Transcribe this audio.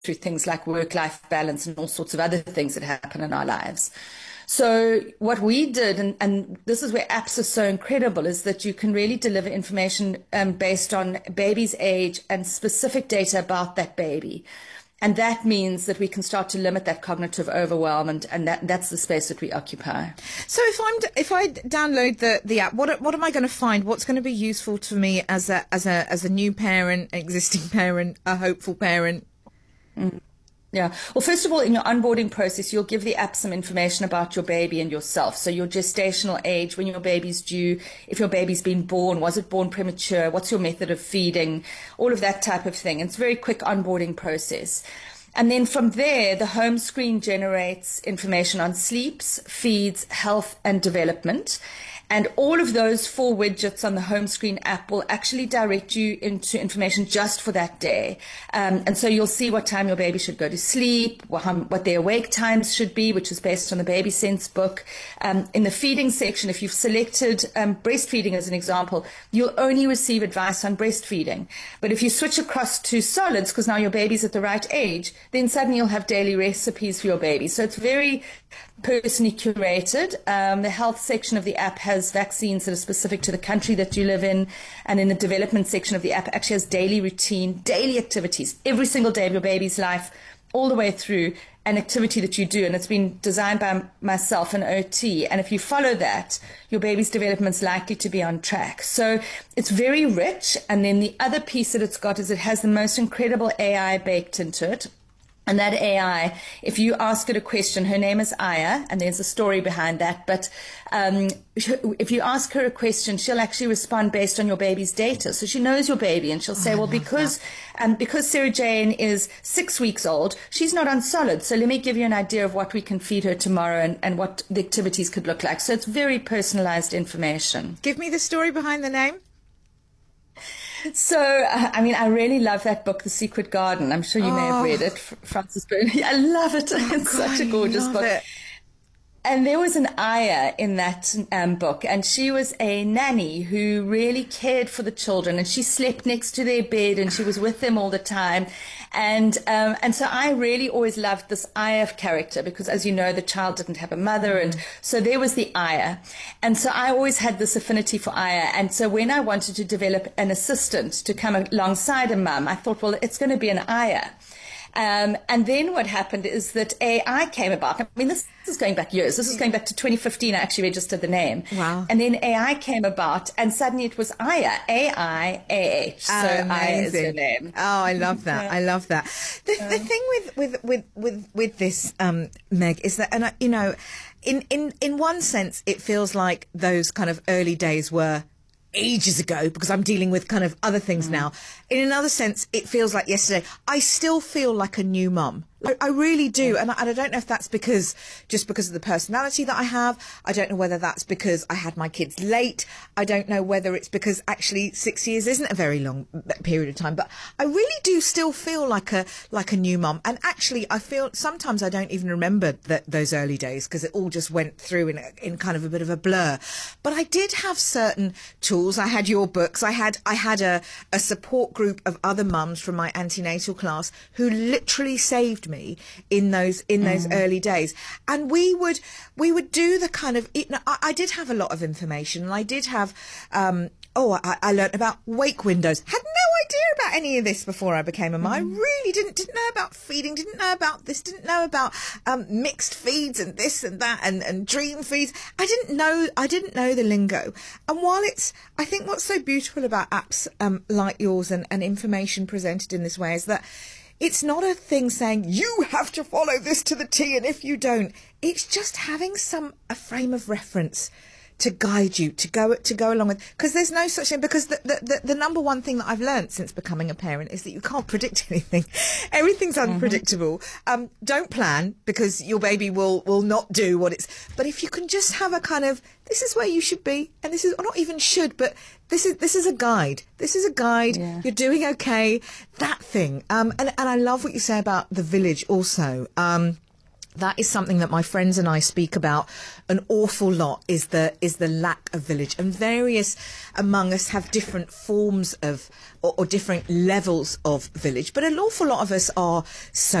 through things like work-life balance and all sorts of other things that happen in our lives. So what we did, and this is where apps are so incredible, is that you can really deliver information based on baby's age and specific data about that baby. And that means that we can start to limit that cognitive overwhelm, and that's the space that we occupy. So if I download the app, what am I going to find? What's going to be useful to me as a new parent, existing parent, a hopeful parent? Yeah. Well, first of all, in your onboarding process, you'll give the app some information about your baby and yourself. So your gestational age, when your baby's due, if your baby's been born, was it born premature, what's your method of feeding, all of that type of thing. It's a very quick onboarding process. And then from there, the home screen generates information on sleeps, feeds, health, and development. And all of those 4 widgets on the home screen app will actually direct you into information just for that day. And so you'll see what time your baby should go to sleep, what their awake times should be, which is based on the Baby Sense book. In the feeding section, if you've selected breastfeeding as an example, you'll only receive advice on breastfeeding. But if you switch across to solids, because now your baby's at the right age, then suddenly you'll have daily recipes for your baby. So it's very personally curated. The health section of the app has vaccines that are specific to the country that you live in, and in the development section of the app actually has daily routine, daily activities, every single day of your baby's life, all the way through, an activity that you do, and it's been designed by myself and OT, and if you follow that, your baby's development's likely to be on track. So it's very rich, and then the other piece that it's got is it has the most incredible AI baked into it. And that AI, if you ask it a question, her name is Aya, and there's a story behind that, but if you ask her a question, she'll actually respond based on your baby's data. So she knows your baby, and she'll say, well, because Sarah Jane is 6 weeks old, she's not on solid, so let me give you an idea of what we can feed her tomorrow and what the activities could look like. So it's very personalized information. Give me the story behind the name. So, I really love that book, The Secret Garden. I'm sure you may have read it, Frances Burney. I love it. It's such a gorgeous book. And there was an Aya in that book, and she was a nanny who really cared for the children, and she slept next to their bed, and she was with them all the time. And so I really always loved this Aya character because, as you know, the child didn't have a mother, and so there was the Aya. And so I always had this affinity for Aya. And so when I wanted to develop an assistant to come alongside a mum, I thought, well, it's going to be an Aya. And then what happened is that AI came about. I mean, this is going back years. This is going back to 2015. I actually registered the name. Wow. And then AI came about, and suddenly it was Aya, A-I-A-H. So Aya is her name. Oh, I love that. I love that. The thing with this, Meg, is that, and in one sense, it feels like those kind of early days were ages ago because I'm dealing with kind of other things now. In another sense, it feels like yesterday. I still feel like a new mum. I really do. And I don't know if that's because of the personality that I have. I don't know whether that's because I had my kids late. I don't know whether it's because actually 6 years isn't a very long period of time. But I really do still feel like a new mum. And actually, I feel sometimes I don't even remember those early days because it all just went through in kind of a bit of a blur. But I did have certain tools. I had your books. I had a support group of other mums from my antenatal class who literally saved me in those early days, and we would do the kind of I did have a lot of information, and I did have I learnt about wake windows. Had no idea about any of this before I became a mum. I really didn't know about feeding, didn't know about this, didn't know about mixed feeds and this and that and dream feeds. I didn't know the lingo. And while I think what's so beautiful about apps like yours and information presented in this way is that it's not a thing saying you have to follow this to the T, and if you don't, it's just having a frame of reference to guide you, to go along with, because there's no such thing, because the number one thing that I've learned since becoming a parent is that you can't predict anything. Everything's unpredictable. Don't plan, because your baby will not do what it's, but if you can just have a kind of, this is where you should be, and this is, or not even should, but this is a guide. This is a guide. Yeah. You're doing okay. That thing. And I love what you say about the village also. that is something that my friends and I speak about an awful lot, is the lack of village. And various among us have different forms of or different levels of village, but an awful lot of us are so